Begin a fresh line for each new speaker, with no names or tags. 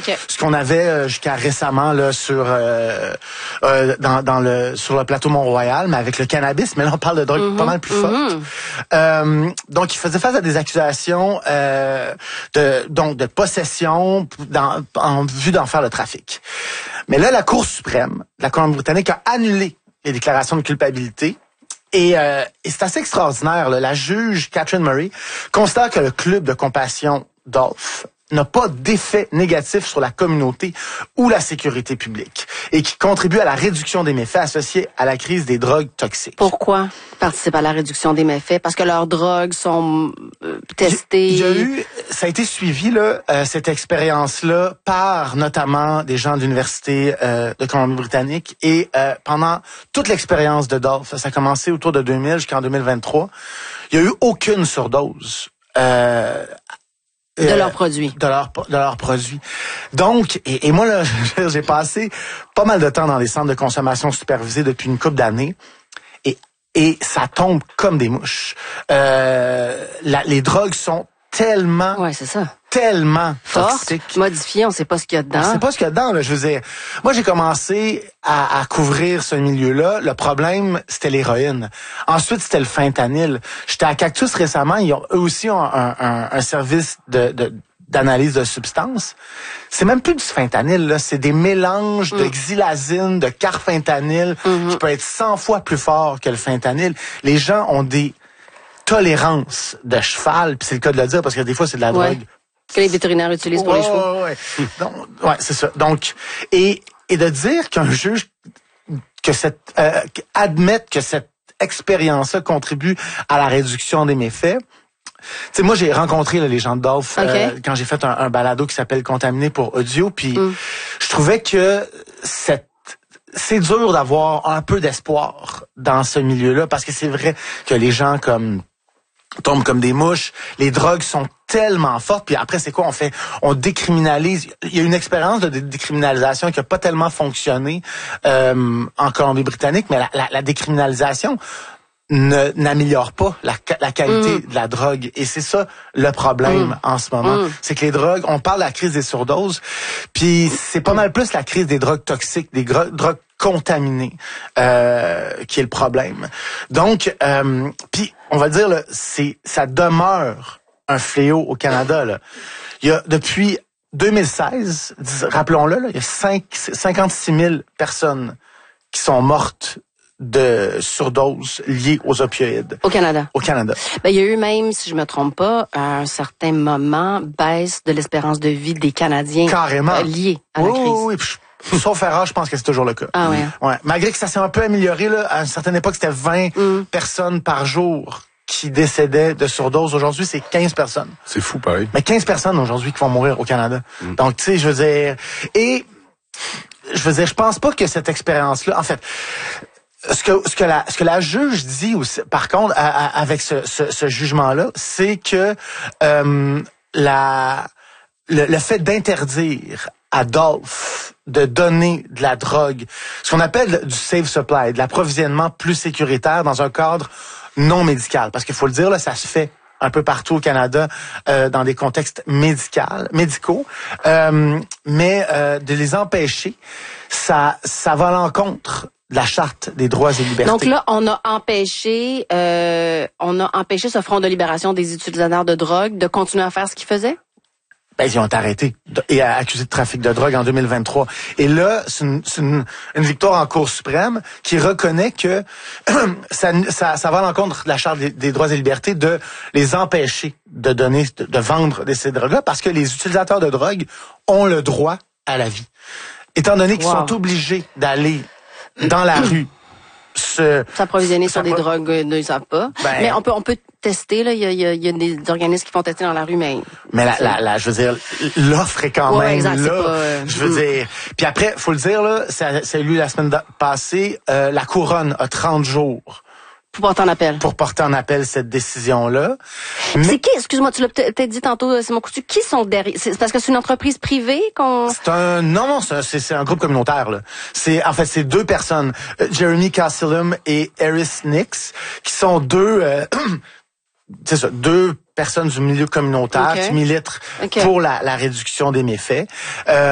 ce qu'on avait jusqu'à récemment là sur sur le plateau Mont-Royal, mais avec le cannabis. Mais là, on parle de drogue pas mal plus forte. Donc, il faisait face à des accusations de possession en vue d'en faire le trafic. Mais là, la Cour suprême de la Colombie-Britannique a annulé les déclarations de culpabilité. Et c'est assez extraordinaire. Là. La juge Catherine Murray constate que le club de compassion Dolph n'a pas d'effet négatif sur la communauté ou la sécurité publique et qui contribue à la réduction des méfaits associés à la crise des drogues toxiques.
Pourquoi participe à la réduction des méfaits? Parce que leurs drogues sont testées.
Ça a été suivi là, cette expérience-là par notamment des gens de l'université de Colombie-Britannique et pendant toute l'expérience de Dolph, ça a commencé autour de 2000 jusqu'en 2023, il y a eu aucune surdose.
De leurs produits.
De leurs produits. Donc, et moi, là, j'ai passé pas mal de temps dans les centres de consommation supervisés depuis une couple d'années. Et ça tombe comme des mouches. Les drogues sont tellement...
Ouais, c'est ça.
Tellement
fortes, modifiées, on sait pas ce qu'il y a dedans.
On sait pas ce qu'il y a dedans, là. Je veux dire, moi, j'ai commencé à couvrir ce milieu-là. Le problème, c'était l'héroïne. Ensuite, c'était le fentanyl. J'étais à Cactus récemment. Eux aussi ont un service d'analyse de substances. C'est même plus du fentanyl, là. C'est des mélanges de xylazine, de carfentanyl, qui peut être 100 fois plus fort que le fentanyl. Les gens ont des tolérances de cheval, puis c'est le cas de le dire, parce que des fois, c'est de la drogue
que les vétérinaires utilisent pour les chevaux.
Ouais, c'est ça. Donc, et de dire qu'un juge admette que cette expérience-là contribue à la réduction des méfaits. Tu sais, moi, j'ai rencontré là, les gens de Dolph quand j'ai fait un balado qui s'appelle Contaminé pour audio, puis je trouvais que c'est dur d'avoir un peu d'espoir dans ce milieu-là, parce que c'est vrai que les gens tombent comme des mouches. Les drogues sont tellement fortes. Puis après, c'est quoi? On décriminalise. Il y a une expérience de décriminalisation qui a pas tellement fonctionné en Colombie-Britannique, mais la décriminalisation n'améliore pas la qualité de la drogue. Et c'est ça le problème en ce moment. C'est que les drogues, on parle de la crise des surdoses, puis c'est pas mal plus la crise des drogues toxiques, des drogues contaminées qui est le problème. Donc, puis on va dire, là, ça demeure un fléau au Canada. Là. Il y a depuis 2016, rappelons-le, là, il y a 56 000 personnes qui sont mortes de surdoses liées aux opioïdes.
Au Canada.
Au Canada.
Ben, il y a eu même, si je me trompe pas, à un certain moment, baisse de l'espérance de vie des Canadiens.
Carrément.
Liée à la crise.
Oui. Sauf erreur, je pense que c'est toujours le cas.
Ah ouais.
Ouais. Malgré que ça s'est un peu amélioré, là, à une certaine époque, c'était 20 personnes par jour qui décédaient de surdose. Aujourd'hui, c'est 15 personnes.
C'est fou, pareil.
Mais 15 personnes aujourd'hui qui vont mourir au Canada. Donc, tu sais, je pense pas que cette expérience-là, en fait, ce que la juge dit aussi, par contre, avec ce jugement-là, c'est que le fait d'interdire à Dolph de donner de la drogue, ce qu'on appelle du safe supply, de l'approvisionnement plus sécuritaire dans un cadre non médical, parce qu'il faut le dire, là, ça se fait un peu partout au Canada dans des contextes médicaux, mais de les empêcher, ça va à l'encontre de la Charte des droits et libertés.
Donc là, on a empêché ce Front de libération des utilisateurs de drogue de continuer à faire ce qu'ils faisaient?
Ben, ils ont été arrêtés et accusés de trafic de drogue en 2023. Et là, c'est une victoire en Cour suprême qui reconnaît que ça va à l'encontre de la Charte des droits et libertés de les empêcher de vendre ces drogues-là, parce que les utilisateurs de drogue ont le droit à la vie. Étant donné qu'ils sont obligés d'aller dans la rue
s'approvisionner sur des drogues, ne savent pas. Mais on peut tester, là. Il y a des organismes qui font tester dans la rue, mais
je veux dire, l'offre est quand même
exact,
là. Je veux dire. Puis après, faut le dire, là, c'est lu la semaine passée, la Couronne a 30 jours.
Pour porter en appel.
Pour porter en appel cette décision-là.
C'est qui, excuse-moi, tu l'as peut-être dit tantôt, Simon Coutu, qui sont derrière? C'est parce que c'est une entreprise privée qu'on...
C'est un groupe communautaire, là. C'est 2 personnes, Jeremy Cassilum et Eris Nix, qui sont 2 personnes du milieu communautaire qui militent pour la réduction des méfaits.